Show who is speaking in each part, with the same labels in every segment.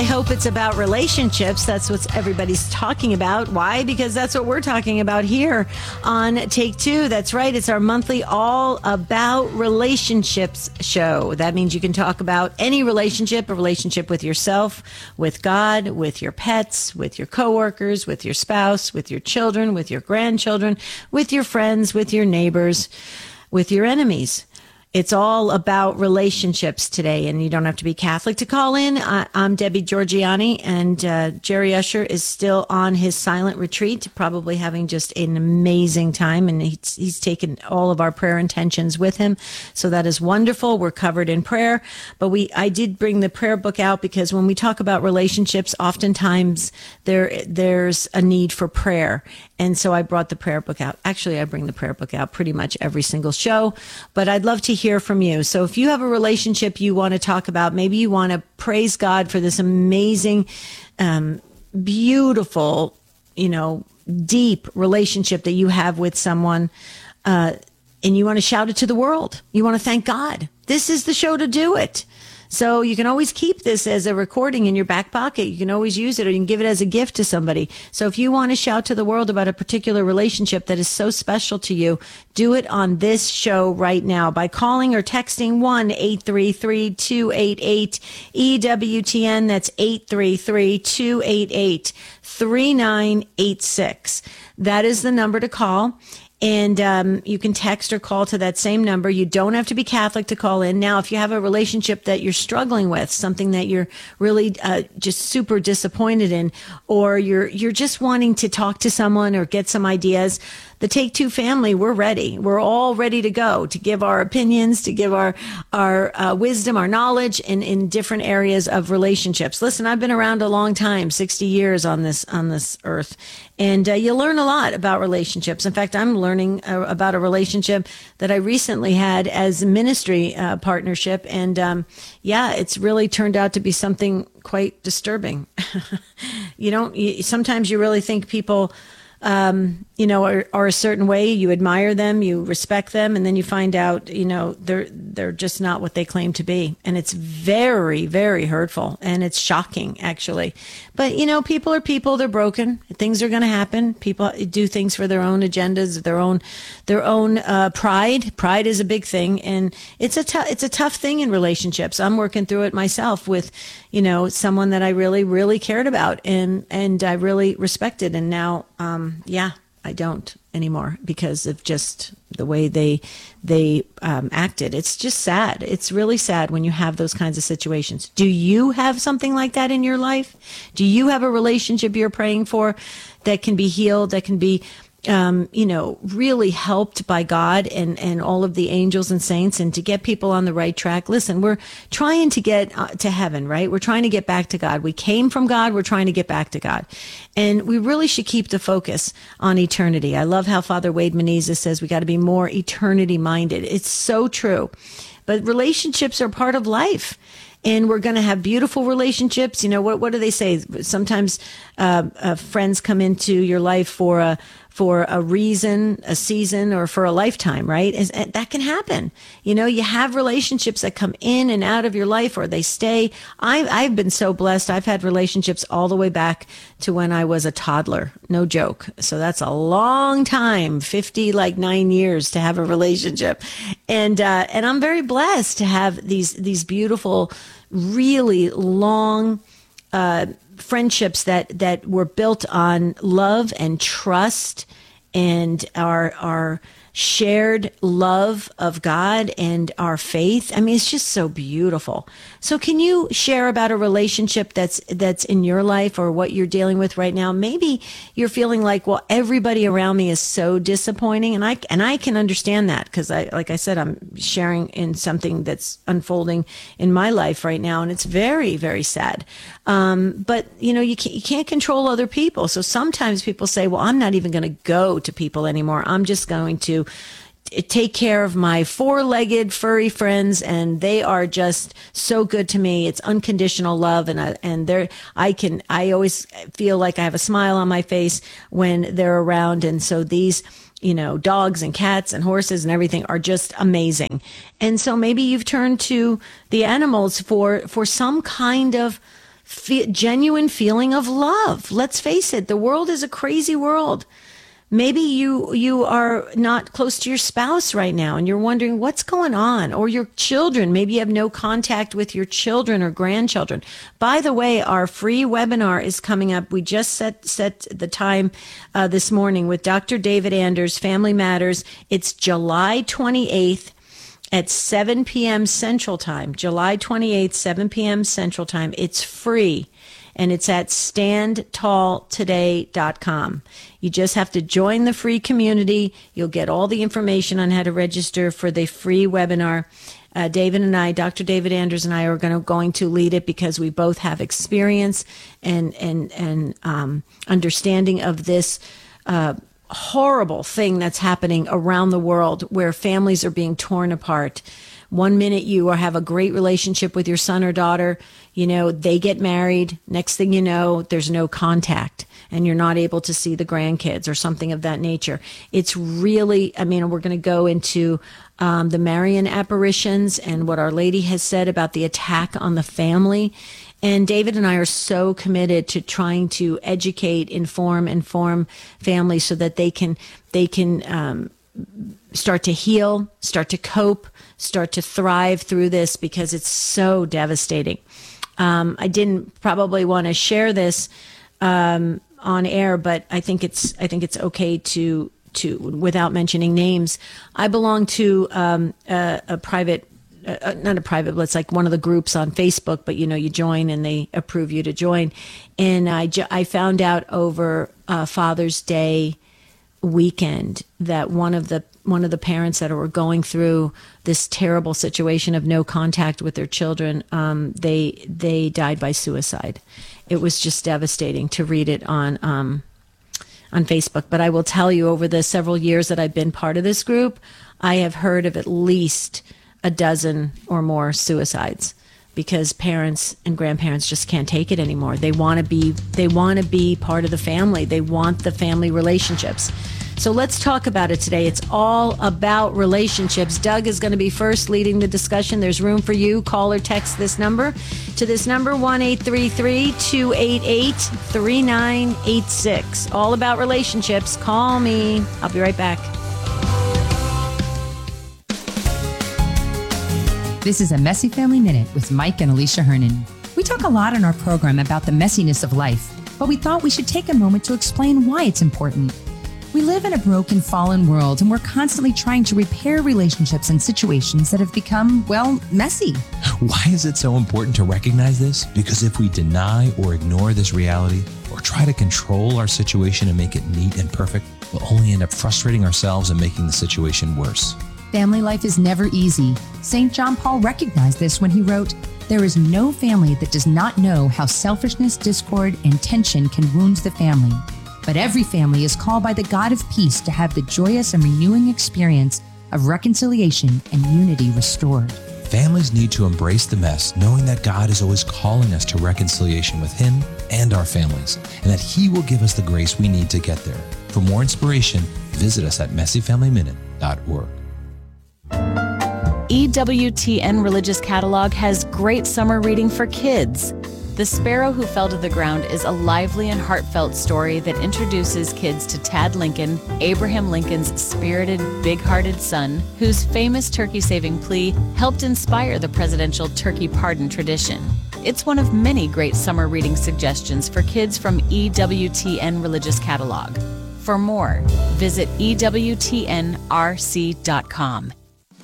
Speaker 1: I hope it's about relationships. That's what everybody's talking about. Why? Because that's what we're talking about here on Take Two. That's right. It's our monthly All About Relationships show. That means you can talk about any relationship, a relationship with yourself, with God, with your pets, with your coworkers, with your spouse, with your children, with your grandchildren, with your friends, with your neighbors, with your enemies. It's all about relationships today, and you don't have to be Catholic to call in. I'm Debbie Georgiani, and Jerry Usher is still on his silent retreat, probably having just an amazing time, and he's taken all of our prayer intentions with him, so that is wonderful. We're covered in prayer, but I did bring the prayer book out because when we talk about relationships, oftentimes there's a need for prayer, and so I brought the prayer book out. Actually, I bring the prayer book out pretty much every single show, but I'd love to hear from you. So if you have a relationship you want to talk about, maybe you want to praise God for this amazing, beautiful, deep relationship that you have with someone, and you want to shout it to the world. You want to thank God. This is the show to do it. So you can always keep this as a recording in your back pocket. You can always use it, or you can give it as a gift to somebody. So if you want to shout to the world about a particular relationship that is so special to you, do it on this show right now by calling or texting 1-833-288-EWTN. That's 833-288-3986. That is the number to call. And you can text or call to that same number. You don't have to be Catholic to call in. Now, if you have a relationship that you're struggling with, something that you're really just super disappointed in, or you're just wanting to talk to someone or get some ideas, the Take Two family, we're ready. We're all ready to go, to give our opinions, to give our wisdom, our knowledge in different areas of relationships. Listen, I've been around a long time, 60 years on this earth, and you learn a lot about relationships. In fact, I'm learning about a relationship that I recently had as a ministry partnership, and it's really turned out to be something quite disturbing. Sometimes you really think people are a certain way. You admire them, you respect them, and then you find out, they're just not what they claim to be. And it's very, very hurtful, and it's shocking, actually. But, people are people, they're broken. Things are going to happen. People do things for their own agendas, their own pride. Pride is a big thing, and it's a tough thing in relationships. I'm working through it myself with, someone that I really, really cared about and I really respected. And now, I don't anymore because of just the way they acted. It's just sad. It's really sad when you have those kinds of situations. Do you have something like that in your life? Do you have a relationship you're praying for that can be healed, that can be really helped by God and all of the angels and saints, and to get people on the right track? Listen, we're trying to get to heaven, right? We're trying to get back to God. We came from God. We're trying to get back to God. And we really should keep the focus on eternity. I love how Father Wade Menezes says we got to be more eternity minded. It's so true. But relationships are part of life. And we're going to have beautiful relationships. What do they say? Sometimes friends come into your life for a reason, a season, or for a lifetime, right? That can happen. You have relationships that come in and out of your life, or they stay. I've been so blessed. I've had relationships all the way back to when I was a toddler. No joke. So that's a long time, 9 years to have a relationship. And I'm very blessed to have these beautiful, really long, friendships that were built on love and trust and our shared love of God and our faith. I mean, it's just so beautiful. So can you share about a relationship that's in your life, or what you're dealing with right now? Maybe you're feeling like, well, everybody around me is so disappointing, and I can understand that, because like I said, I'm sharing in something that's unfolding in my life right now, and it's very, very sad. But you can't control other people. So sometimes people say, well, I'm not even going to go to people anymore. I'm just going to take care of my four-legged furry friends, and they are just so good to me. It's unconditional love, and I always feel like I have a smile on my face when they're around. And so these, dogs and cats and horses and everything are just amazing. And so maybe you've turned to the animals for some kind of genuine feeling of love. Let's face it, the world is a crazy world. Maybe you are not close to your spouse right now and you're wondering what's going on, or your children. Maybe you have no contact with your children or grandchildren. By the way, our free webinar is coming up. We just set the time this morning with Dr. David Anders, Family Matters. It's July 28th at 7 p.m. Central Time. July 28th, 7 p.m. Central Time. It's free. And it's at standtalltoday.com. You just have to join the free community. You'll get all the information on how to register for the free webinar. David and I, Dr. David Anders and I, are going to lead it because we both have experience and understanding of this horrible thing that's happening around the world, where families are being torn apart. One minute you have a great relationship with your son or daughter, they get married. Next thing you know, there's no contact and you're not able to see the grandkids or something of that nature. It's really, we're going to go into the Marian apparitions and what Our Lady has said about the attack on the family. And David and I are so committed to trying to educate, inform families so that they can start to heal, start to cope, start to thrive through this, because it's so devastating. I didn't probably want to share this on air, but I think it's okay to without mentioning names. I belong to a private, not a private, but it's like one of the groups on Facebook. But you join and they approve you to join. And I found out over Father's Day weekend that one of the parents that were going through this terrible situation of no contact with their children, they died by suicide. It was just devastating to read it on Facebook. But I will tell you, over the several years that I've been part of this group, I have heard of at least a dozen or more suicides, because parents and grandparents just can't take it anymore. They want to be part of the family. They want the family relationships. So let's talk about it today. It's all about relationships. Doug is going to be first leading the discussion. There's room for you. Call or text this number to this number, 1-833-288-3986. All about relationships. Call me. I'll be right back.
Speaker 2: This is a Messy Family Minute with Mike and Alicia Hernon. We talk a lot on our program about the messiness of life, but we thought we should take a moment to explain why it's important. We live in a broken, fallen world, and we're constantly trying to repair relationships and situations that have become, messy.
Speaker 3: Why is it so important to recognize this? Because if we deny or ignore this reality, or try to control our situation and make it neat and perfect, we'll only end up frustrating ourselves and making the situation worse.
Speaker 2: Family life is never easy. St. John Paul recognized this when he wrote, "There is no family that does not know how selfishness, discord, and tension can wound the family. But every family is called by the God of peace to have the joyous and renewing experience of reconciliation and unity restored."
Speaker 3: Families need to embrace the mess, knowing that God is always calling us to reconciliation with Him and our families, and that He will give us the grace we need to get there. For more inspiration, visit us at messyfamilyminute.org.
Speaker 4: EWTN Religious Catalog has great summer reading for kids. The Sparrow Who Fell to the Ground is a lively and heartfelt story that introduces kids to Tad Lincoln, Abraham Lincoln's spirited, big-hearted son, whose famous turkey-saving plea helped inspire the presidential turkey pardon tradition. It's one of many great summer reading suggestions for kids from EWTN Religious Catalog. For more, visit EWTNRC.com.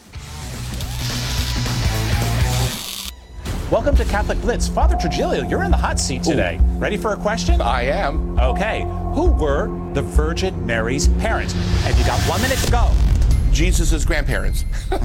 Speaker 5: Welcome to Catholic Blitz. Father Trujillo, you're in the hot seat today.
Speaker 6: Ooh.
Speaker 5: Ready for a question?
Speaker 6: I am.
Speaker 5: Okay. Who were the Virgin Mary's parents? And you got 1 minute to go.
Speaker 6: Jesus' grandparents.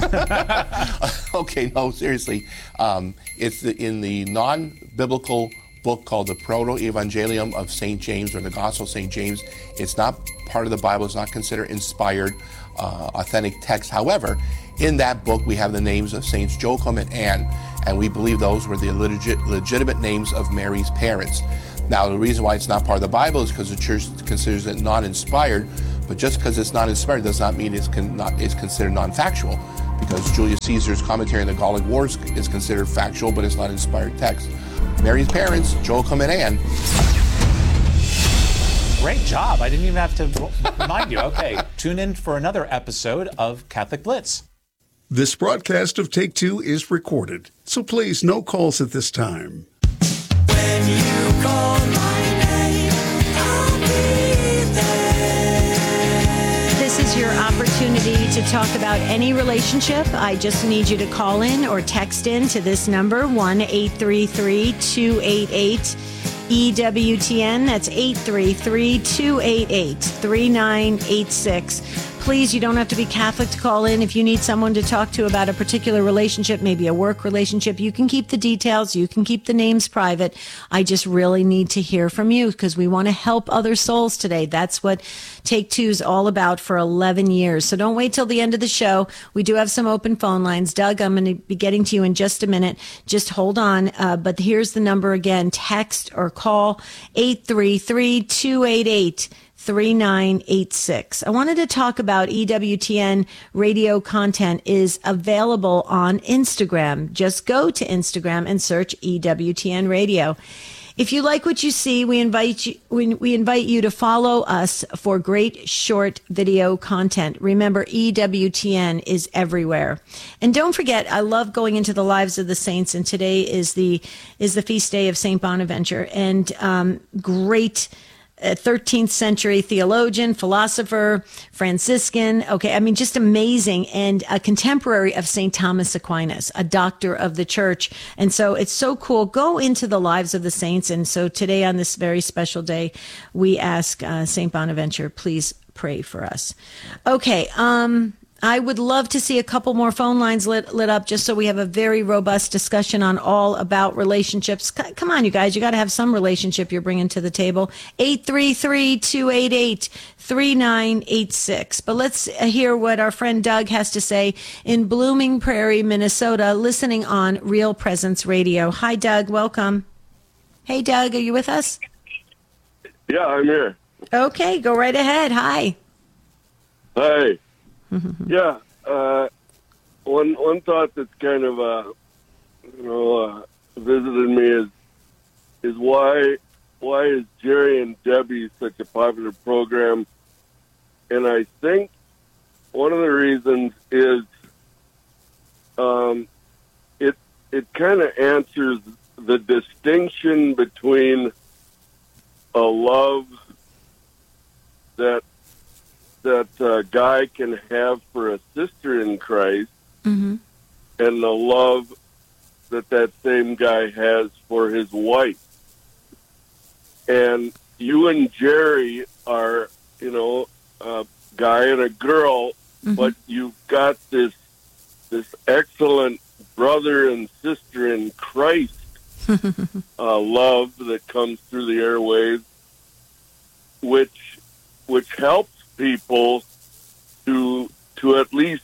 Speaker 6: Okay, no, seriously. It's in the non-biblical book called the Proto-Evangelium of St. James, or the Gospel of St. James. It's not part of the Bible. It's not considered inspired, authentic text. However, in that book, we have the names of Saints Joachim and Anne, and we believe those were the legitimate names of Mary's parents. Now, the reason why it's not part of the Bible is because the Church considers it non-inspired, but just because it's not inspired does not mean it's considered non-factual, because Julius Caesar's commentary on the Gallic Wars is considered factual, but it's not inspired text. Mary's parents, Joachim and Anne.
Speaker 5: Great job. I didn't even have to remind you. Okay, tune in for another episode of Catholic Blitz.
Speaker 7: This broadcast of Take Two is recorded, so please, no calls at this time.
Speaker 8: When you call my name, I'll be there.
Speaker 1: This is your opportunity to talk about any relationship. I just need you to call in or text in to this number, 1-833-288-EWTN. That's 833-288-3986. Please, you don't have to be Catholic to call in. If you need someone to talk to about a particular relationship, maybe a work relationship, you can keep the details. You can keep the names private. I just really need to hear from you because we want to help other souls today. That's what Take Two is all about for 11 years. So don't wait till the end of the show. We do have some open phone lines. Doug, I'm going to be getting to you in just a minute. Just hold on. But here's the number again. Text or call 833-288-3986. I wanted to talk about EWTN radio content is available on Instagram. Just go to Instagram and search EWTN radio. If you like what you see, we invite you to follow us for great short video content. Remember, EWTN is everywhere. And don't forget, I love going into the lives of the saints, and today is the feast day of Saint Bonaventure, and great 13th century theologian, philosopher, Franciscan. Okay, I mean, just amazing. And a contemporary of St. Thomas Aquinas, a doctor of the church. And so it's so cool. Go into the lives of the saints. And so today, on this very special day, we ask St. Bonaventure, please pray for us. Okay, I would love to see a couple more phone lines lit up just so we have a very robust discussion on all about relationships. Come on, you guys. You got to have some relationship you're bringing to the table. 833-288-3986. But let's hear what our friend Doug has to say in Blooming Prairie, Minnesota, listening on Real Presence Radio. Hi, Doug. Welcome. Hey, Doug. Are you with us?
Speaker 9: Yeah, I'm here.
Speaker 1: Okay. Go right ahead. Hi.
Speaker 9: Hi. Yeah, one thought that's kind of visited me is why is Jerry and Debbie such a popular program? And I think one of the reasons is it kind of answers the distinction between a love that a guy can have for a sister in Christ, and the love that same guy has for his wife. And you and Jerry are, a guy and a girl, but you've got this excellent brother and sister in Christ love that comes through the airwaves, which helps people to at least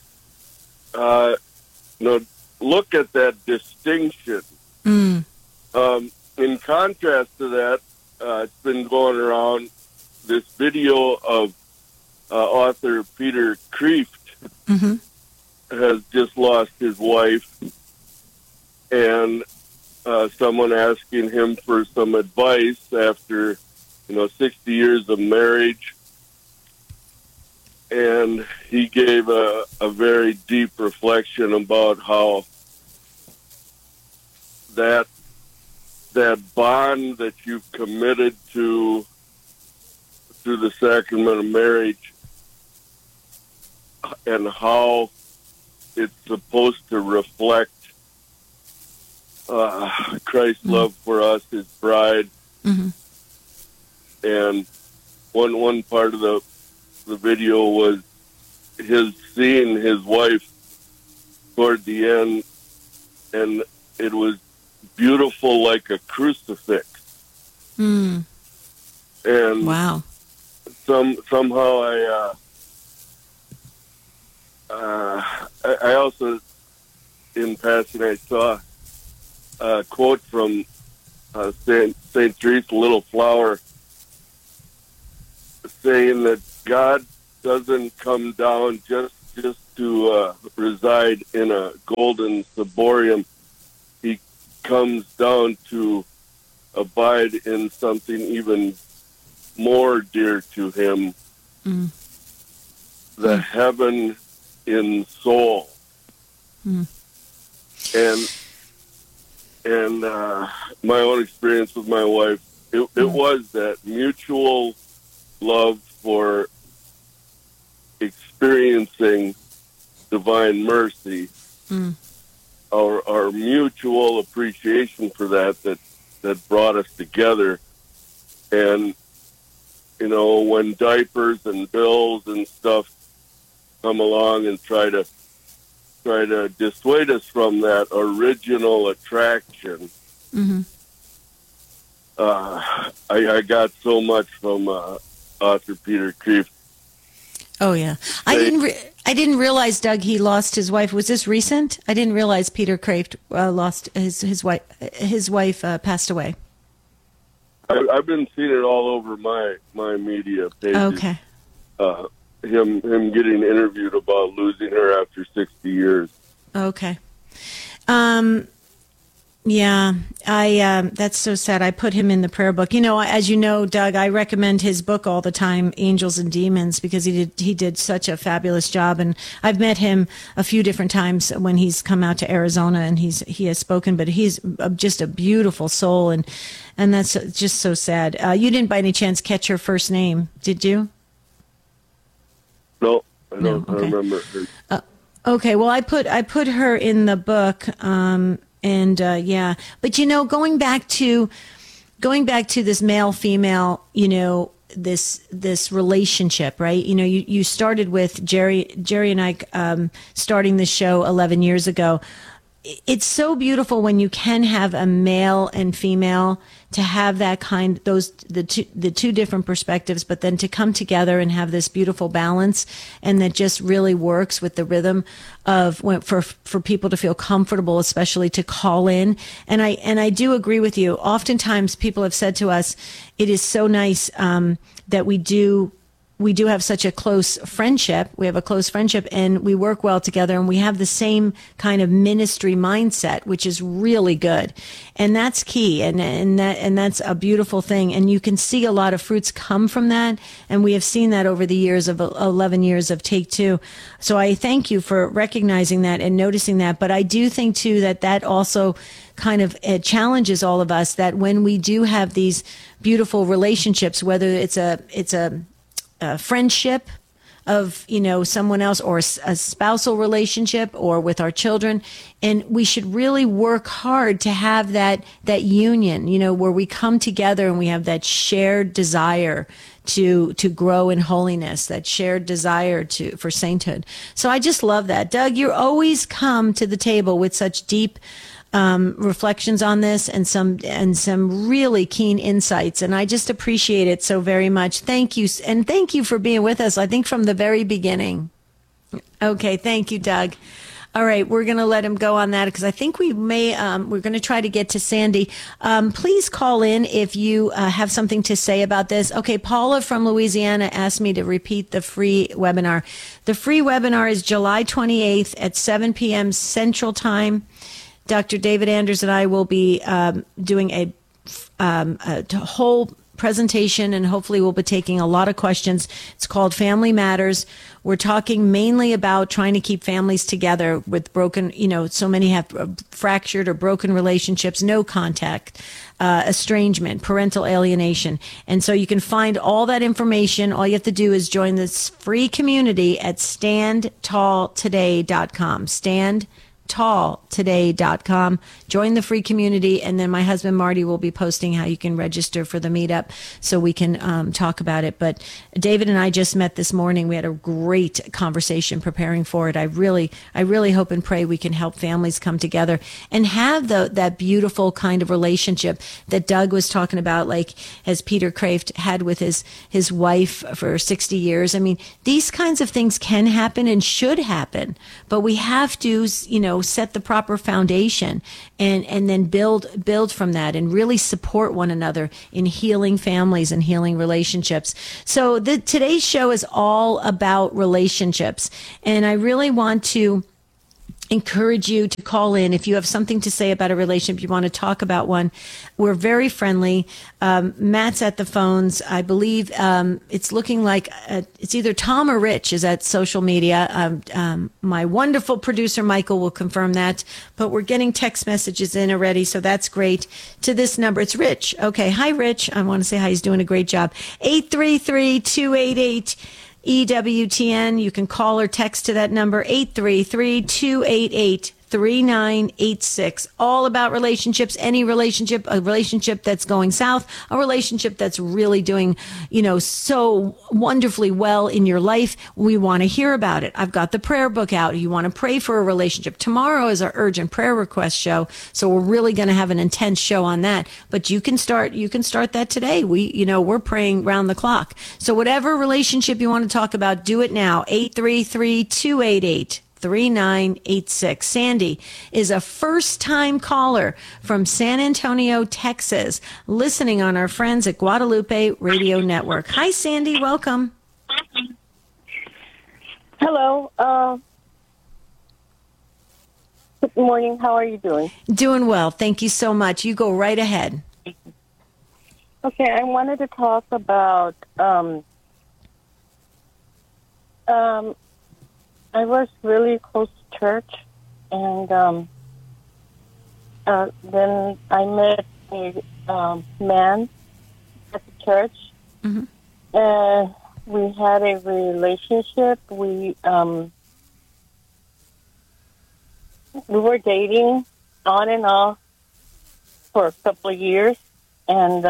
Speaker 9: look at that distinction. In contrast to that, it's been going around this video of author Peter Kreeft has just lost his wife, and someone asking him for some advice after 60 years of marriage. And he gave a very deep reflection about how that bond that you've committed to through the sacrament of marriage and how it's supposed to reflect Christ's love for us, his bride. And one part of the video was his seeing his wife toward the end, and it was beautiful like a crucifix. And
Speaker 1: wow.
Speaker 9: Somehow I also, in passing, I saw a quote from St. Teresa Little Flower saying that God doesn't come down just to reside in a golden ciborium, he comes down to abide in something even more dear to him, the heaven in soul. And my own experience with my wife, it was that mutual love for experiencing divine mercy, our mutual appreciation for that brought us together. And, you know, when diapers and bills and stuff come along and try to dissuade us from that original attraction, I got so much from author Peter Kreeft.
Speaker 1: Oh yeah, I didn't realize, Doug, he lost his wife. Was this recent? I didn't realize Peter Kreeft lost his wife. His wife passed away.
Speaker 9: I've been seeing it all over my media pages.
Speaker 1: Okay.
Speaker 9: Him getting interviewed about losing her after 60 years.
Speaker 1: Okay. Yeah, that's so sad. I put him in the prayer book. You know, as you know, Doug, I recommend his book all the time, Angels and Demons, because he did such a fabulous job. And I've met him a few different times when he's come out to Arizona and he has spoken, but he's just a beautiful soul. And that's just so sad. You didn't by any chance catch her first name, did you?
Speaker 9: No, I don't.
Speaker 1: No, okay.
Speaker 9: I remember her.
Speaker 1: Okay, well, I put her in the book, yeah. But you know, going back to this male female, you know, this relationship, right? You know, you started with Jerry and I starting the show 11 years ago. It's so beautiful when you can have a male and female, to have that the two different perspectives, but then to come together and have this beautiful balance, and that just really works with the rhythm of for people to feel comfortable, especially to call in. And I do agree with you. Oftentimes people have said to us, it is so nice that we do have such a close friendship. We have a close friendship and we work well together, and we have the same kind of ministry mindset, which is really good. And that's key. And that's a beautiful thing. And you can see a lot of fruits come from that. And we have seen that over the years of 11 years of Take Two. So I thank you for recognizing that and noticing that. But I do think too that also kind of challenges all of us, that when we do have these beautiful relationships, whether it's a friendship of, you know, someone else, or a spousal relationship, or with our children. And we should really work hard to have that union, you know, where we come together and we have that shared desire to grow in holiness, that shared desire for sainthood. So I just love that. Doug, you always come to the table with such deep reflections on this and some really keen insights, and I just appreciate it so very much. Thank you, and thank you for being with us, I think, from the very beginning. Okay, thank you, Doug. All right, we're going to let him go on that, because I think we're going to try to get to Sandy. Please call in if you have something to say about this. Okay, Paula from Louisiana asked me to repeat the free webinar. The free webinar is July 28th at 7 p.m. Central Time. Dr. David Anders and I will be doing a whole presentation, and hopefully we'll be taking a lot of questions. It's called Family Matters. We're talking mainly about trying to keep families together with broken, you know, so many have fractured or broken relationships, no contact, estrangement, parental alienation. And so you can find all that information. All you have to do is join this free community at standtalltoday.com. standtalltoday.com. Join the free community, and then my husband Marty will be posting how you can register for the meetup so we can talk about it. But David and I just met this morning. We had a great conversation preparing for it. I really hope and pray we can help families come together and have that beautiful kind of relationship that Doug was talking about, like as Peter Kreeft had with his wife for 60 years. I mean, these kinds of things can happen and should happen, but we have to, you know, set the proper foundation and then build from that and really support one another in healing families and healing relationships. So today's show is all about relationships. And I really want to encourage you to call in if you have something to say about a relationship, you want to talk about one. We're very friendly. Matt's at the phones. I believe it's looking like it's either Tom or Rich is at social media. My wonderful producer, Michael, will confirm that. But we're getting text messages in already, so that's great. To this number, it's Rich. Okay. Hi, Rich. I want to say hi. He's doing a great job. 833-288 EWTN. You can call or text to that number, 833-288-3986. All about relationships, any relationship, a relationship that's going south, a relationship that's really doing, so wonderfully well in your life. We want to hear about it. I've got the prayer book out. You want to pray for a relationship. Tomorrow is our urgent prayer request show. So we're really going to have an intense show on that, but you can start that today. We're praying round the clock. So whatever relationship you want to talk about, do it now. 833-288 3986. Sandy is a first-time caller from San Antonio, Texas, listening on our friends at Guadalupe Radio Network. Hi, Sandy. Welcome.
Speaker 10: Hello. Good morning. How are you doing?
Speaker 1: Doing well. Thank you so much. You go right ahead.
Speaker 10: Okay, I wanted to talk about I was really close to church, and then I met a man at the church, and we had a relationship. We were dating on and off for a couple of years, and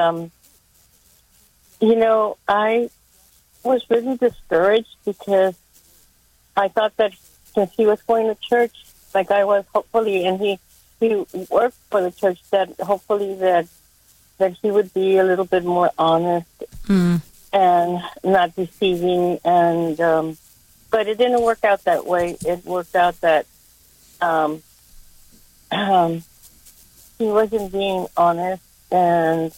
Speaker 10: I was really discouraged because I thought that since he was going to church, like I was, hopefully, and he worked for the church, that hopefully that he would be a little bit more honest and not deceiving. And but it didn't work out that way. It worked out that he wasn't being honest, and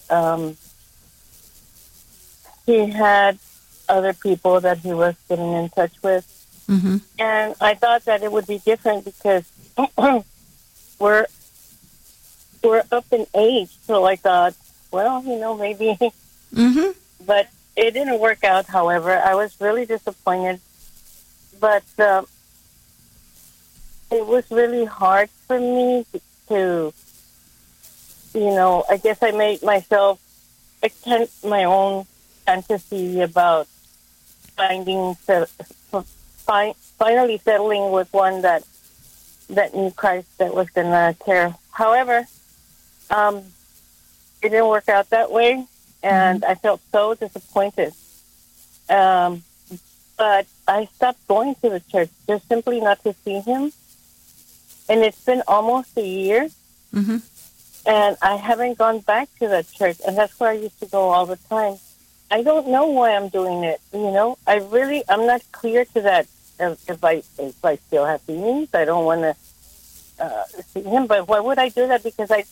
Speaker 10: he had other people that he was getting in touch with. And I thought that it would be different because we're up in age. So I thought, well, maybe. But it didn't work out, however. I was really disappointed. But it was really hard for me to, I guess I made myself extend my own fantasy about finally settling with one that knew Christ, that was going to care. However, it didn't work out that way, and I felt so disappointed. But I stopped going to the church just simply not to see him, and it's been almost a year, and I haven't gone back to that church, and that's where I used to go all the time. I don't know why I'm doing it. I'm not clear to that. If I still have feelings, I don't want to see him. But why would I do that? Because I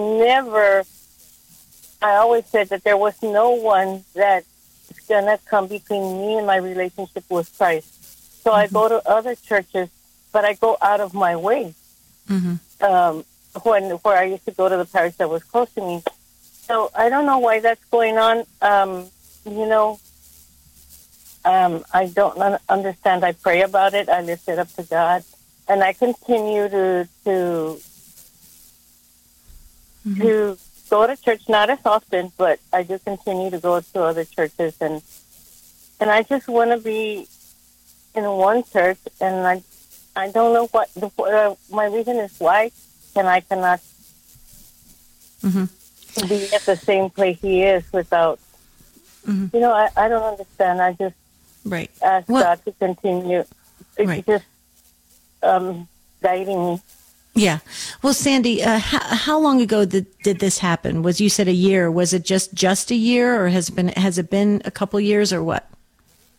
Speaker 10: always said that there was no one that's gonna come between me and my relationship with Christ. So I go to other churches, but I go out of my way. Where I used to go to the parish that was close to me. So I don't know why that's going on. I don't understand. I pray about it. I lift it up to God, and I continue to go to church, not as often, but I do continue to go to other churches, and I just want to be in one church, and I don't know what my reason is why I cannot be at the same place he is without. I don't understand. I just ask God to continue. Just guiding me.
Speaker 1: Yeah. Well, Sandy, how long ago did this happen? You said a year? Was it just a year, or has it been a couple years, or what?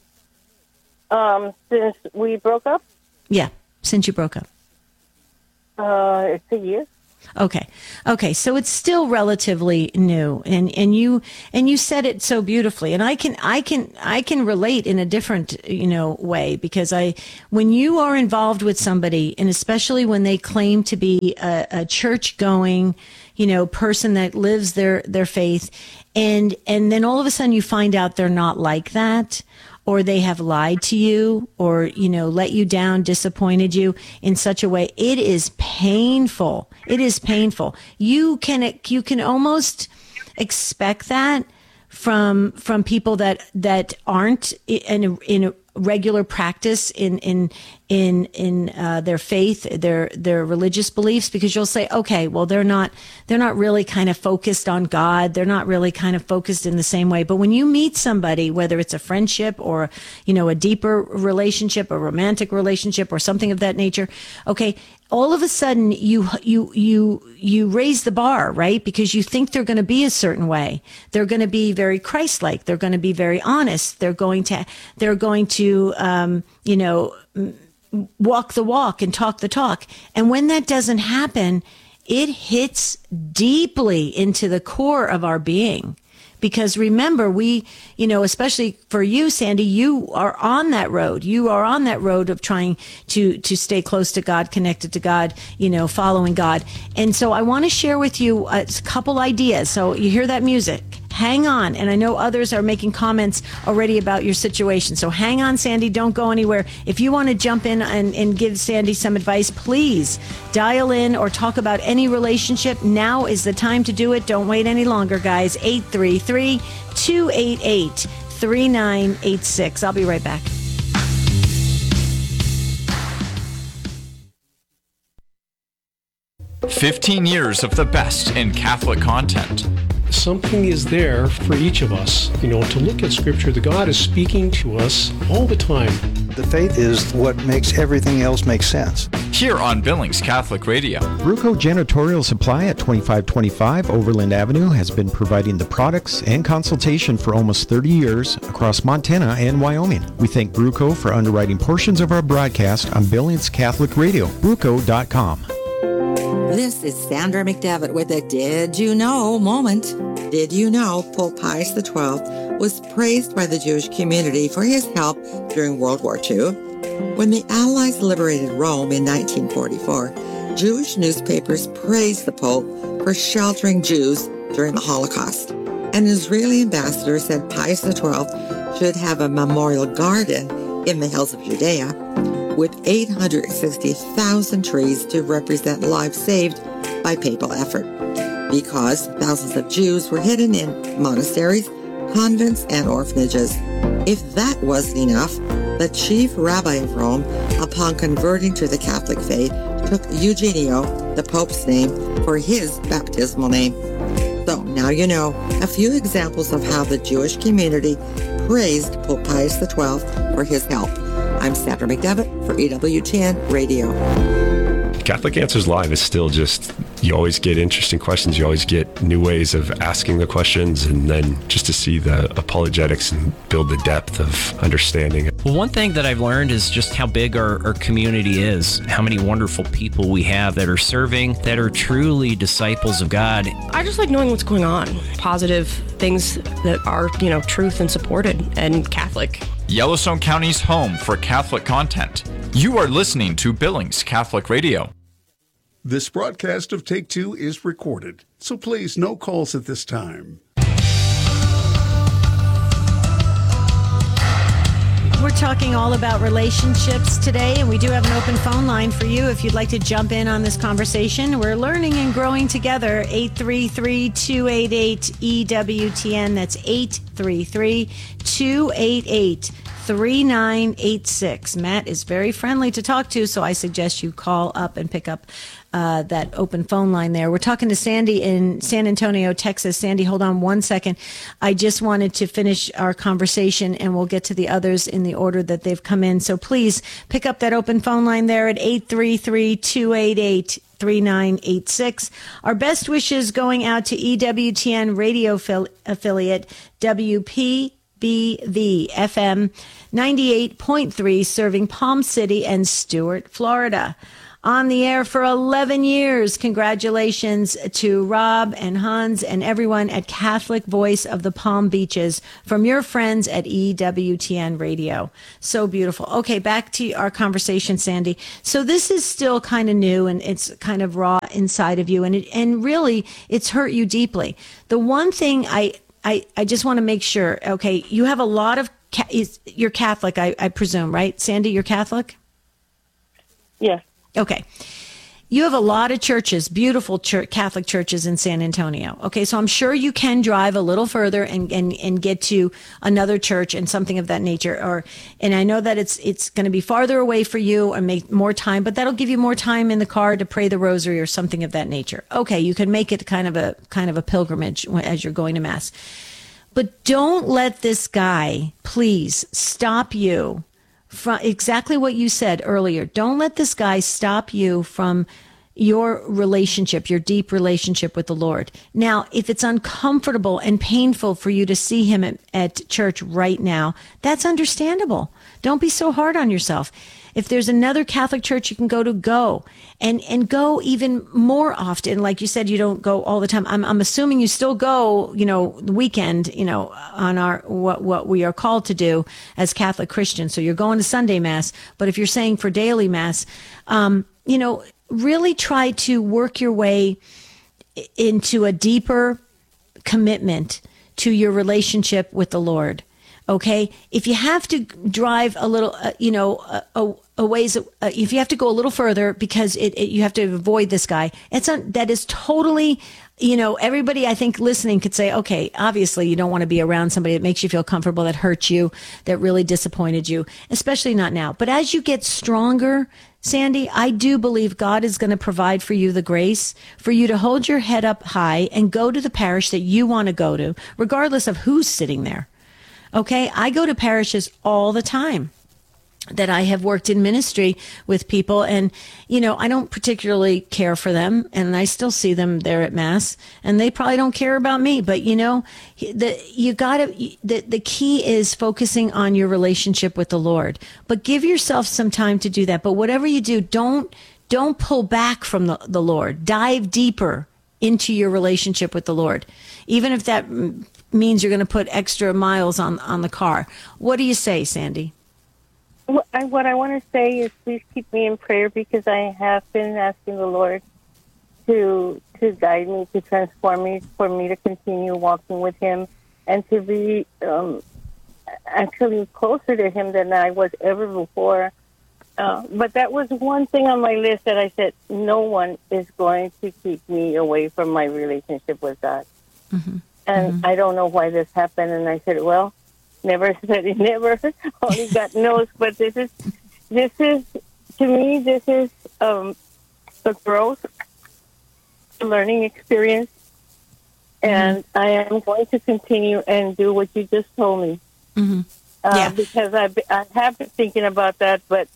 Speaker 10: Since we broke up.
Speaker 1: Yeah, since you broke up.
Speaker 10: It's a year.
Speaker 1: Okay. So it's still relatively new, and you said it so beautifully, and I can relate in a different way, because when you are involved with somebody, and especially when they claim to be a church going person that lives their faith, and then all of a sudden you find out they're not like that, or they have lied to you, or, let you down, disappointed you in such a way. It is painful. It is painful. You can almost expect that from people that aren't in a regular practice in their faith, their religious beliefs, because you'll say, okay, well, they're not really kind of focused on God. They're not really kind of focused in the same way. But when you meet somebody, whether it's a friendship or, a deeper relationship, a romantic relationship, or something of that nature, okay, all of a sudden you raise the bar, right? Because you think they're going to be a certain way. They're going to be very Christ-like. They're going to be very honest. They're going to walk the walk and talk the talk. And when that doesn't happen, it hits deeply into the core of our being. Because remember, we, especially for you, Sandy, you are on that road. You are on that road of trying to stay close to God, connected to God, following God. And so I want to share with you a couple ideas. So you hear that music. Hang on. And I know others are making comments already about your situation. So hang on, Sandy. Don't go anywhere. If you want to jump in and give Sandy some advice, please dial in or talk about any relationship. Now is the time to do it. Don't wait any longer, guys. 833-288-3986. I'll be right back.
Speaker 11: "15 years of the best in Catholic content."
Speaker 12: Something is there for each of us, to look at Scripture. The God is speaking to us all the time.
Speaker 13: The faith is what makes everything else make sense.
Speaker 11: Here on Billings Catholic Radio.
Speaker 14: Bruco Janitorial Supply at 2525 Overland Avenue has been providing the products and consultation for almost 30 years across Montana and Wyoming. We thank Bruco for underwriting portions of our broadcast on Billings Catholic Radio. Bruco.com.
Speaker 15: This is Sandra McDevitt with a Did You Know moment. Did you know Pope Pius XII was praised by the Jewish community for his help during World War II? When the Allies liberated Rome in 1944, Jewish newspapers praised the Pope for sheltering Jews during the Holocaust. An Israeli ambassador said Pius XII should have a memorial garden in the hills of Judea with 860,000 trees to represent lives saved by papal effort, because thousands of Jews were hidden in monasteries, convents, and orphanages. If that wasn't enough, the chief rabbi of Rome, upon converting to the Catholic faith, took Eugenio, the Pope's name, for his baptismal name. So now you know a few examples of how the Jewish community praised Pope Pius XII for his help. I'm Sandra McDevitt for EWTN Radio.
Speaker 16: Catholic Answers Live is still just, you always get interesting questions. You always get new ways of asking the questions, and then just to see the apologetics and build the depth of understanding.
Speaker 17: Well, one thing that I've learned is just how big our community is, how many wonderful people we have that are serving, that are truly disciples of God.
Speaker 18: I just like knowing what's going on, positive things that are, truth and supported and Catholic.
Speaker 11: Yellowstone County's home for Catholic content. You are listening to Billings Catholic Radio.
Speaker 7: This broadcast of Take Two is recorded, so please, no calls at this time.
Speaker 1: We're talking all about relationships today, and we do have an open phone line for you if you'd like to jump in on this conversation. We're learning and growing together. 833-288-EWTN. That's 833-288-3986. Matt is very friendly to talk to, so I suggest you call up and pick up that open phone line there. We're talking to Sandy in San Antonio, Texas. Sandy, hold on one second. I just wanted to finish our conversation, and we'll get to the others in the order that they've come in. So please pick up that open phone line there at 833-288-3986. Our best wishes going out to EWTN radio affiliate WPBV FM 98.3, serving Palm City and Stuart, Florida. on the air for 11 years. Congratulations to Rob and Hans and everyone at Catholic Voice of the Palm Beaches from your friends at EWTN Radio. So beautiful. Okay, back to our conversation, Sandy. So this is still kind of new and it's kind of raw inside of you, and really it's hurt you deeply. The one thing I just want to make sure, okay, you have a lot of, you're Catholic, I presume, right? Sandy, you're Catholic?
Speaker 10: Yes.
Speaker 1: Okay. You have a lot of churches, beautiful Catholic churches in San Antonio. Okay, so I'm sure you can drive a little further and get to another church and something of that nature. And I know that it's going to be farther away for you and make more time, but that'll give you more time in the car to pray the rosary or something of that nature. Okay, you can make it kind of a pilgrimage as you're going to Mass. But don't let this guy, please, stop you from exactly what you said earlier. Don't let this guy stop you from your relationship, your deep relationship with the Lord. Now, if it's uncomfortable and painful for you to see him at church right now, that's understandable. Don't be so hard on yourself. If there's another Catholic church you can go to, go. And go even more often. Like you said, you don't go all the time. I'm assuming you still go, the weekend, on our what we are called to do as Catholic Christians. So you're going to Sunday Mass. But if you're saying for daily Mass, really try to work your way into a deeper commitment to your relationship with the Lord. Okay, if you have to drive a little, a ways, if you have to go a little further because you have to avoid this guy, that is totally, everybody I think listening could say, okay, obviously you don't want to be around somebody that makes you feel comfortable, that hurt you, that really disappointed you, especially not now. But as you get stronger, Sandy, I do believe God is going to provide for you the grace for you to hold your head up high and go to the parish that you want to go to, regardless of who's sitting there. Okay, I go to parishes all the time that I have worked in ministry with people, and I don't particularly care for them, and I still see them there at Mass, and they probably don't care about me. But the key is focusing on your relationship with the Lord. But give yourself some time to do that. But whatever you do, don't pull back from the Lord. Dive deeper into your relationship with the Lord, even if that means you're going to put extra miles on the car. What do you say, Sandy?
Speaker 10: What I want to say is please keep me in prayer, because I have been asking the Lord to guide me, to transform me, for me to continue walking with him and to be actually closer to him than I was ever before. But that was one thing on my list that I said, no one is going to keep me away from my relationship with God. Mm-hmm. And I don't know why this happened. And I said, well, never said it never. Only God knows. But this is to me, this is a growth, a learning experience. And I am going to continue and do what you just told me. Mm-hmm. Because I have been thinking about that, but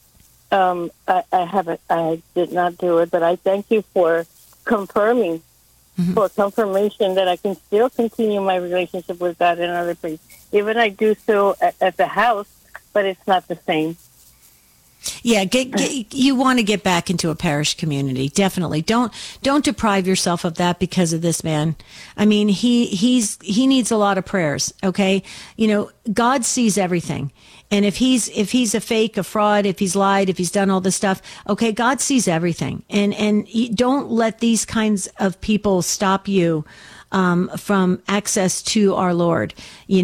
Speaker 10: I haven't. I did not do it. But I thank you for confirming. Mm-hmm. For confirmation that I can still continue my relationship with God in other places. Even I do so at the house, but it's not the same.
Speaker 1: Yeah, you want to get back into a parish community. Definitely. Don't deprive yourself of that because of this man. I mean, he needs a lot of prayers, okay? God sees everything. And if he's a fake, a fraud, if he's lied, if he's done all this stuff, okay, God sees everything. And don't let these kinds of people stop you from access to our Lord.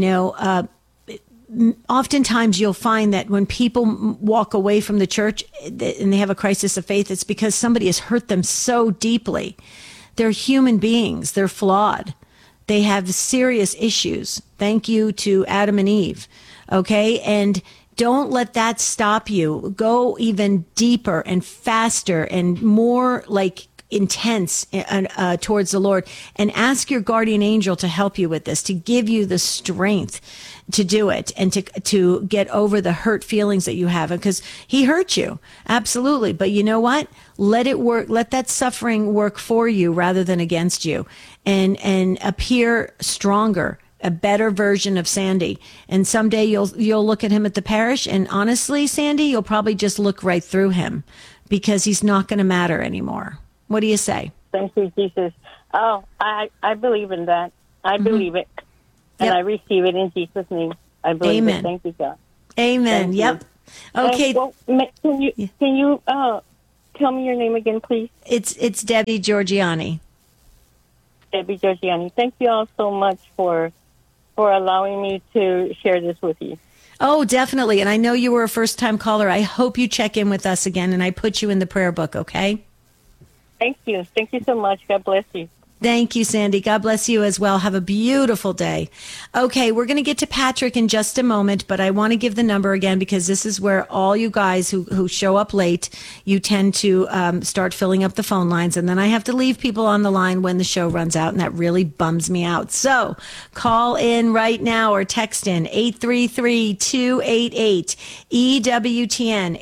Speaker 1: Oftentimes you'll find that when people walk away from the church and they have a crisis of faith, it's because somebody has hurt them so deeply. They're human beings. They're flawed. They have serious issues. Thank you to Adam and Eve. Okay. And don't let that stop you. Go even deeper and faster and more intense towards the Lord, and ask your guardian angel to help you with this, to give you the strength to do it and to get over the hurt feelings that you have, because he hurt you. Absolutely. But you know what? Let it work. Let that suffering work for you rather than against you, and appear stronger, a better version of Sandy. And someday you'll look at him at the parish, and honestly, Sandy, you'll probably just look right through him, because he's not going to matter anymore. What do you say?
Speaker 10: Thank you, Jesus. Oh, I believe in that. I believe it. And I receive it in Jesus' name. I believe
Speaker 1: Amen.
Speaker 10: it. Thank you, God.
Speaker 1: Amen.
Speaker 10: Thank
Speaker 1: Yep.
Speaker 10: you.
Speaker 1: Okay.
Speaker 10: Well, can you tell me your name again, please?
Speaker 1: It's Debbie Georgiani.
Speaker 10: Debbie Georgiani. Thank you all so much for allowing me to share this with you.
Speaker 1: Oh, definitely. And I know you were a first-time caller. I hope you check in with us again, and I put you in the prayer book, okay?
Speaker 10: Thank you. Thank you so much. God bless you.
Speaker 1: Thank you, Sandy. God bless you as well. Have a beautiful day. Okay, we're going to get to Patrick in just a moment, but I want to give the number again because this is where all you guys who show up late, you tend to start filling up the phone lines, and then I have to leave people on the line when the show runs out, and that really bums me out. So call in right now or text in 833-288-EWTN,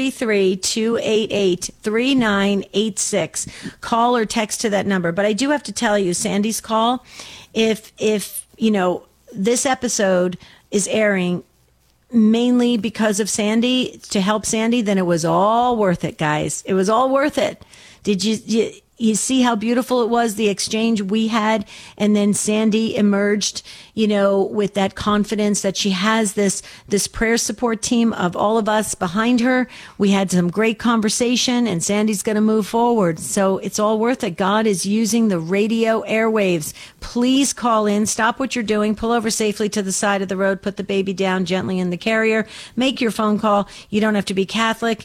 Speaker 1: 833-288-3986. Call or text to that number. But I do have to tell you, Sandy's call, if you know, this episode is airing mainly because of Sandy, to help Sandy, then it was all worth it, guys. It was all worth it. Did you see how beautiful it was, the exchange we had? And then Sandy emerged, you know, with that confidence that she has this prayer support team of all of us behind her. We had some great conversation, and Sandy's going to move forward. So it's all worth it. God is using the radio airwaves. Please call in. Stop what you're doing. Pull over safely to the side of the road. Put the baby down gently in the carrier. Make your phone call. You don't have to be Catholic.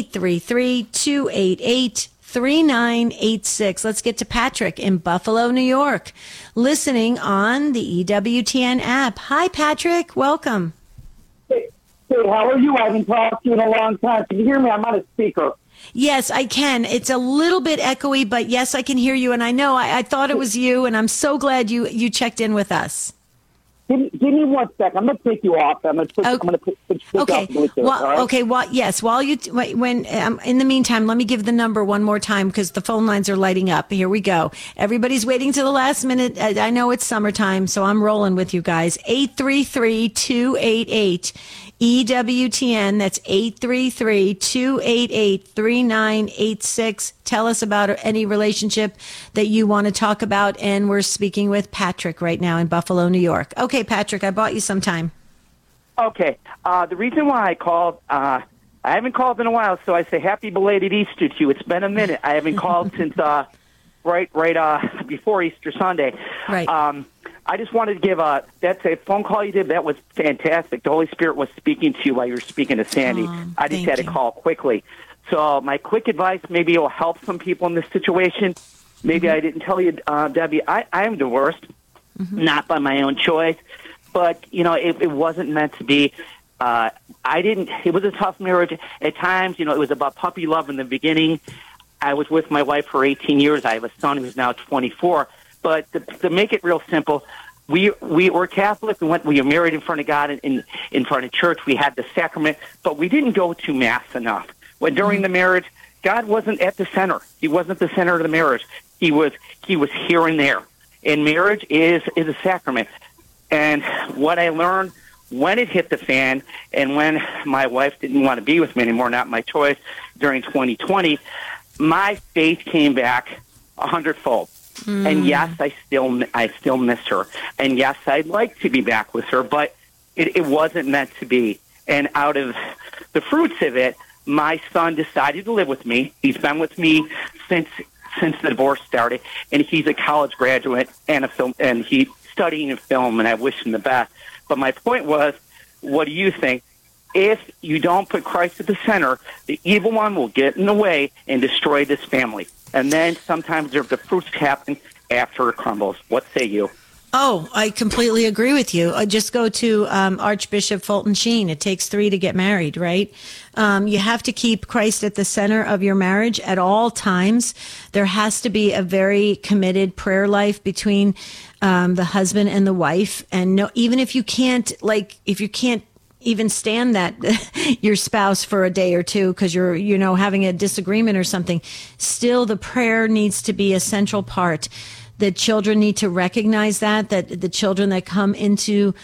Speaker 1: 833-288-3986. Let's get to Patrick in Buffalo, New York, listening on the EWTN app. Hi, Patrick. Welcome.
Speaker 19: Hey, how are you? I haven't talked to you in a long time. Can you hear me? I'm on a speaker.
Speaker 1: Yes, I can. It's a little bit echoey, but yes, I can hear you. And I know I thought it was you, and I'm so glad you checked in with us.
Speaker 19: Give me 1 second. I'm going to take you off. I'm going to put
Speaker 1: Okay.
Speaker 19: off Bluetooth, all right?
Speaker 1: Okay. Yes. While you, when in the meantime, let me give the number one more time because the phone lines are lighting up. Here we go. Everybody's waiting to the last minute. I know it's summertime, so I'm rolling with you guys. 833-288-EWTN. That's 833-288-3986. Tell us about any relationship that you want to talk about. And we're speaking with Patrick right now in Buffalo, New York. Okay, Patrick, I bought you some time.
Speaker 19: Okay. The reason why I called, I haven't called in a while, so I say happy belated Easter to you. It's been a minute. I haven't called since right before Easter Sunday.
Speaker 1: Right.
Speaker 19: I just wanted to give that's a phone call you did. That was fantastic. The Holy Spirit was speaking to you while you were speaking to Sandy. I just had to call quickly. So my quick advice, maybe it will help some people in this situation. Maybe I didn't tell you, Debbie, I am divorced, not by my own choice, but, you know, it wasn't meant to be. It was a tough marriage at times. You know, it was about puppy love in the beginning. I was with my wife for 18 years. I have a son who's now 24. But to make it real simple, we were Catholic. We were married in front of God in front of church. We had the sacrament, but we didn't go to Mass enough. When during the marriage, God wasn't at the center. He wasn't the center of the marriage. He was here and there. And marriage is a sacrament. And what I learned when it hit the fan, and when my wife didn't want to be with me anymore, not my choice, during 2020, my faith came back 100-fold. And yes, I still miss her. And yes, I'd like to be back with her, but it wasn't meant to be. And out of the fruits of it, my son decided to live with me. He's been with me since the divorce started, and he's a college graduate and he's studying in film, and I wish him the best. But my point was, what do you think? If you don't put Christ at the center, the evil one will get in the way and destroy this family. And then sometimes the fruits happen after it crumbles. What say you?
Speaker 1: Oh, I completely agree with you. Just go to Archbishop Fulton Sheen. It takes 3 to get married, right? You have to keep Christ at the center of your marriage at all times. There has to be a very committed prayer life between the husband and the wife. And no, even if you can't even stand that your spouse for a day or two because you're, having a disagreement or something, still the prayer needs to be a central part. The children need to recognize that the children that come into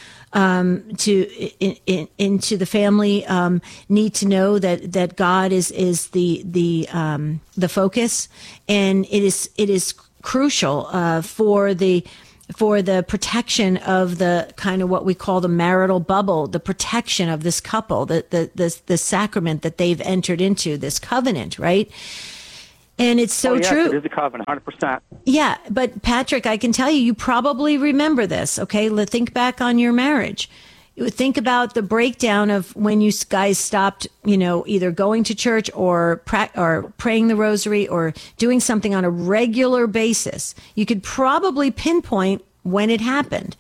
Speaker 1: into the family need to know that God is the focus, and it is crucial for the protection of the kind of what we call the marital bubble, the protection of this couple, the sacrament that they've entered into, this covenant, right? And it's so true.
Speaker 19: It is a covenant, 100%.
Speaker 1: Yeah, but Patrick, I can tell you, you probably remember this, okay? Think back on your marriage. Think about the breakdown of when you guys stopped, either going to church or praying the rosary or doing something on a regular basis. You could probably pinpoint when it happened.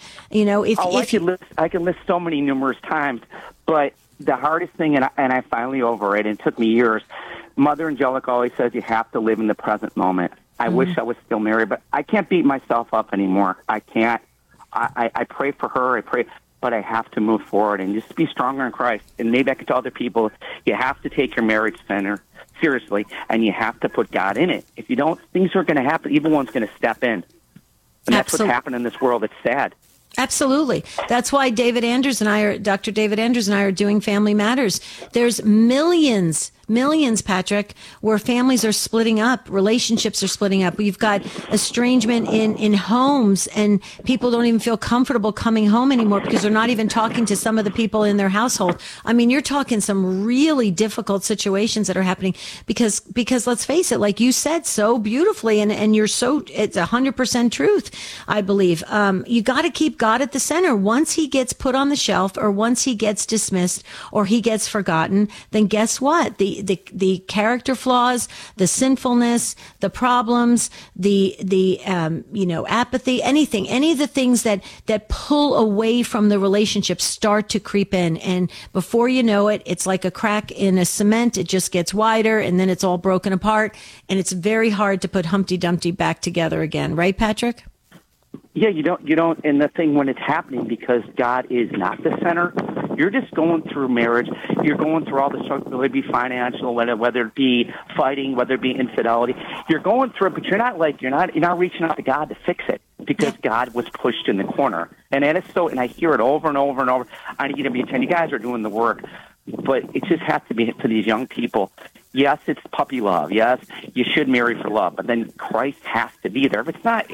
Speaker 19: I can list so many numerous times, but the hardest thing, and I finally over it, and it took me years. Mother Angelica always says you have to live in the present moment. I wish I was still married, but I can't beat myself up anymore. I can't. I pray for her. But I have to move forward and just be stronger in Christ. And maybe I can tell other people, you have to take your marriage seriously, and you have to put God in it. If you don't, things are going to happen. Evil one's going to step in. And that's what's happened in this world. It's sad.
Speaker 1: Absolutely. That's why Dr. David Anders and I are doing Family Matters. There's millions, Patrick, where families are splitting up, relationships are splitting up. We've got estrangement in homes, and people don't even feel comfortable coming home anymore because they're not even talking to some of the people in their household. I mean, you're talking some really difficult situations that are happening because let's face it, like you said so beautifully, and it's 100% truth, I believe. You got to keep God at the center. Once he gets put on the shelf, or once he gets dismissed, or he gets forgotten, then guess what? The character flaws, the sinfulness, the problems, the apathy, any of the things that pull away from the relationship start to creep in. And before you know it, it's like a crack in a cement. It just gets wider, and then it's all broken apart, and it's very hard to put Humpty Dumpty back together again. Right, Patrick?
Speaker 19: Yeah, you don't, and the thing when it's happening, because God is not the center, you're just going through marriage, you're going through all the struggles, whether it be financial, whether it be fighting, whether it be infidelity, you're going through it, but you're not reaching out to God to fix it, because God was pushed in the corner. And that is so, and I hear it over and over and over. I need you to be attentive. You guys are doing the work, but it just has to be to these young people. Yes, it's puppy love. Yes, you should marry for love, but then Christ has to be there. If it's not,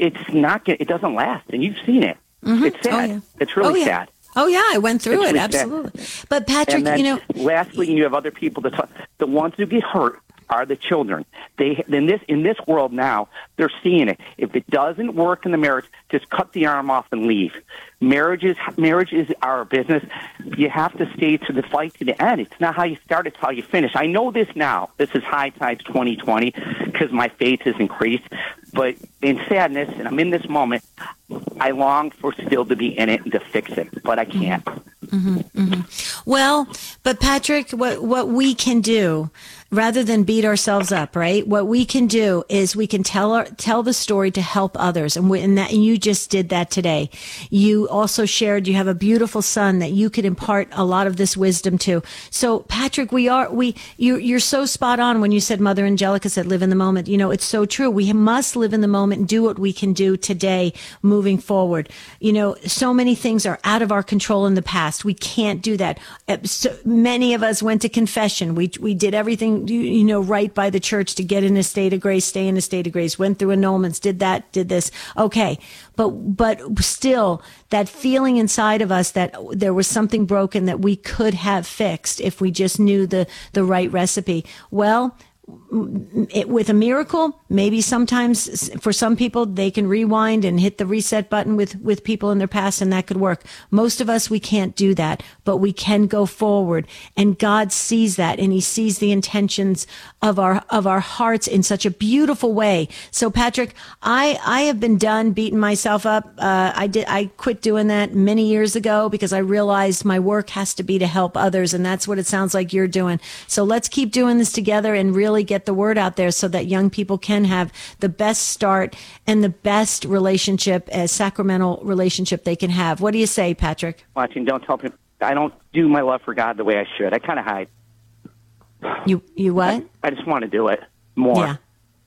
Speaker 19: it doesn't last, and you've seen it. Mm-hmm. It's sad. Oh, yeah. It's really sad.
Speaker 1: Oh yeah, I went through it, absolutely. Sad. But Patrick,
Speaker 19: lastly, you have other people that talk, the ones who get hurt are the children. In this world now, they're seeing it. If it doesn't work in the marriage, just cut the arm off and leave. Marriage is our business. You have to stay to the fight to the end. It's not how you start, it's how you finish. I know this now. This is High Tides 2020 because my faith has increased. But in sadness, and I'm in this moment, I long for still to be in it and to fix it, but I can't.
Speaker 1: Mm-hmm, mm-hmm. Well, but Patrick, what we can do, rather than beat ourselves up, right? What we can do is we can tell the story to help others, and you just did that today. You also shared you have a beautiful son that you could impart a lot of this wisdom to. So, Patrick, you're so spot on when you said Mother Angelica said live in the moment. It's so true. We must live in the moment and do what we can do today, moving forward. So many things are out of our control in the past. We can't do that. So many of us went to confession. We did everything right by the church to get in a state of grace, stay in a state of grace, went through annulments, did that, did this. Okay. But still, that feeling inside of us that there was something broken that we could have fixed if we just knew the right recipe. Well, with a miracle, maybe sometimes for some people they can rewind and hit the reset button with people in their past, and that could work. Most of us, we can't do that, but we can go forward, and God sees that, and he sees the intentions of our hearts in such a beautiful way. So Patrick, I have been done beating myself up. I quit doing that many years ago because I realized my work has to be to help others, and that's what it sounds like you're doing. So let's keep doing this together and really get the word out there so that young people can have the best start and the best relationship, as sacramental relationship they can have. What do you say, Patrick?
Speaker 19: Watching, don't tell people I don't do my love for God the way I should. I kind of hide.
Speaker 1: You what?
Speaker 19: I just want to do it more.
Speaker 1: Yeah.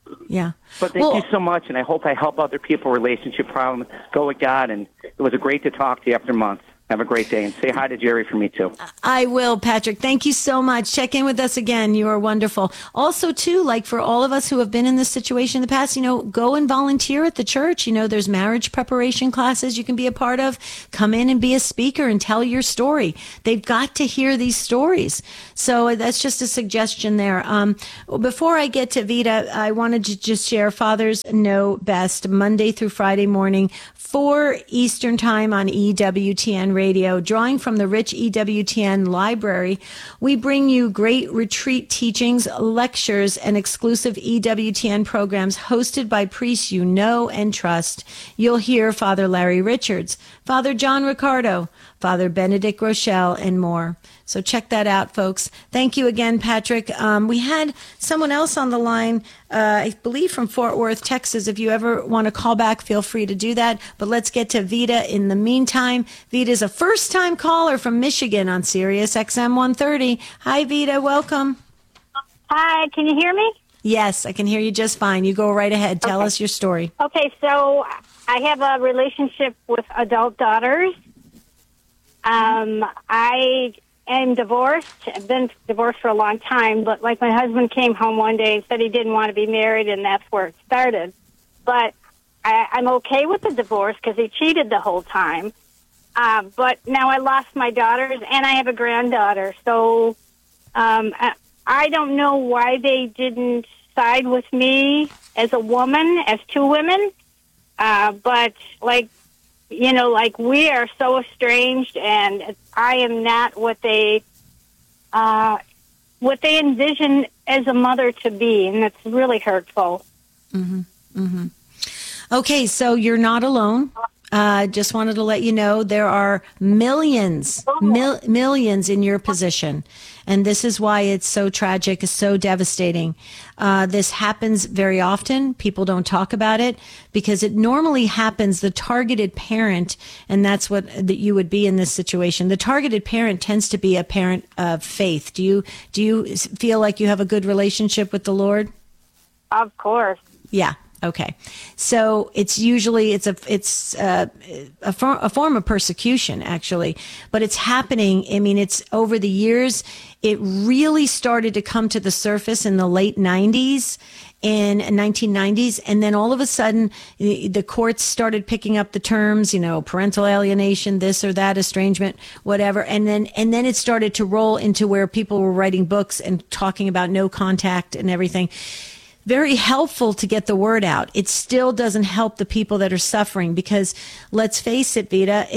Speaker 1: Yeah.
Speaker 19: But thank you so much, and I hope I help other people relationship problems go with God. And it was great to talk to you after months. Have a great day, and say hi to Jerry for me, too.
Speaker 1: I will, Patrick. Thank you so much. Check in with us again. You are wonderful. Also, too, like for all of us who have been in this situation in the past, go and volunteer at the church. There's marriage preparation classes you can be a part of. Come in and be a speaker and tell your story. They've got to hear these stories. So that's just a suggestion there. Before I get to Vita, I wanted to just share Fathers Know Best, Monday through Friday morning, 4 Eastern Time on EWTN Radio. Drawing from the rich EWTN library, we bring you great retreat teachings, lectures, and exclusive EWTN programs hosted by priests you know and trust. You'll hear Father Larry Richards, Father John Ricardo, Father Benedict Rochelle, and more. So check that out, folks. Thank you again, Patrick. We had someone else on the line, I believe from Fort Worth, Texas. If you ever want to call back, feel free to do that. But let's get to Vita in the meantime. Vita's a first-time caller from Michigan on Sirius XM 130. Hi, Vita. Welcome.
Speaker 20: Hi. Can you hear me?
Speaker 1: Yes, I can hear you just fine. You go right ahead. Tell us your story.
Speaker 20: Okay, so I have a relationship with adult daughters. I am divorced. I've been divorced for a long time, but my husband came home one day and said he didn't want to be married, and that's where it started. But I'm okay with the divorce because he cheated the whole time. But now I lost my daughters, and I have a granddaughter. So I don't know why they didn't side with me as a woman, as 2 women. But we are so estranged, and I am not what they envision as a mother to be, and it's really hurtful.
Speaker 1: Mm-hmm. Mm-hmm. Okay, so you're not alone. Just wanted to let you know there are millions in your position. And this is why it's so tragic, so devastating. This happens very often. People don't talk about it because it normally happens. The targeted parent, and that's what that you would be in this situation. The targeted parent tends to be a parent of faith. Do you feel like you have a good relationship with the Lord?
Speaker 20: Of course.
Speaker 1: Yeah. Okay, so it's usually it's a form of persecution, actually, but it's happening. I mean, it's over the years. It really started to come to the surface in the late 90s and 1990s, and then all of a sudden, the courts started picking up the terms, parental alienation, this or that, estrangement, whatever, and then it started to roll into where people were writing books and talking about no contact and everything. Very helpful to get the word out. It still doesn't help the people that are suffering because let's face it, Vita,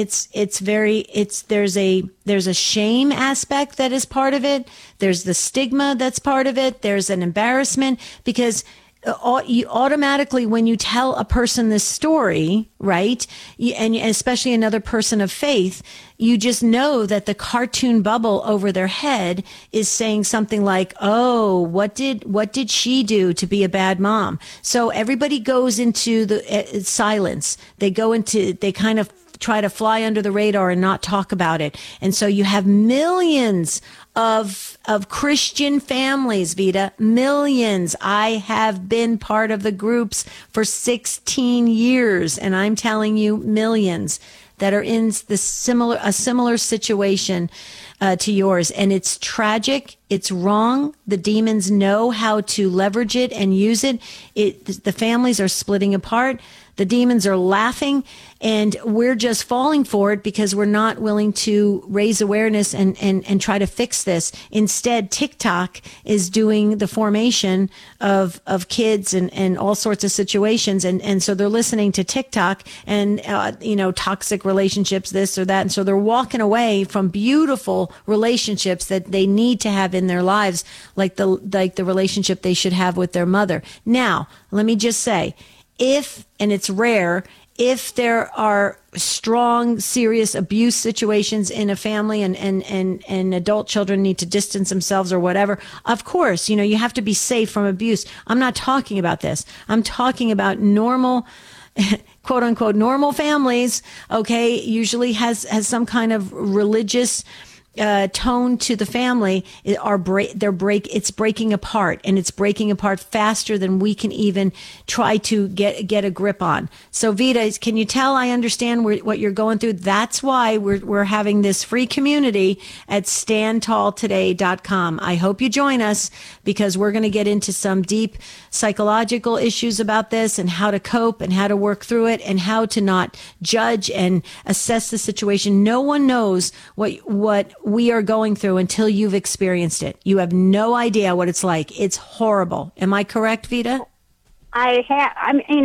Speaker 1: there's a shame aspect that is part of it. There's the stigma that's part of it. There's an embarrassment because you automatically, when you tell a person this story, right, and especially another person of faith, you just know that the cartoon bubble over their head is saying something like, "Oh, what did she do to be a bad mom?" So everybody goes into the silence. They kind of try to fly under the radar and not talk about it. And so you have millions of Christian families, Vita, millions. I have been part of the groups for 16 years, and I'm telling you, millions that are in a similar situation to yours. And it's tragic. It's wrong. The demons know how to leverage it and use it. The families are splitting apart. The demons are laughing, and we're just falling for it because we're not willing to raise awareness and try to fix this. Instead, TikTok is doing the formation of kids and all sorts of situations. And so they're listening to TikTok and, toxic relationships, this or that. And so they're walking away from beautiful relationships that they need to have in their lives, like the relationship they should have with their mother. Now, let me just say, and it's rare, if there are strong, serious abuse situations in a family and adult children need to distance themselves or whatever, of course, you have to be safe from abuse. I'm not talking about this. I'm talking about normal, quote unquote, normal families, okay, usually has some kind of religious tone to the family it's breaking apart, and it's breaking apart faster than we can even try to get a grip on. So Vita, can you tell I understand what you're going through? That's why we're having this free community at standtalltoday.com. I hope you join us, because we're going to get into some deep psychological issues about this, and how to cope, and how to work through it, and how to not judge and assess the situation. No one knows what we are going through until you've experienced it. You have no idea what it's like. It's horrible. Am I correct, Vita?
Speaker 20: I mean,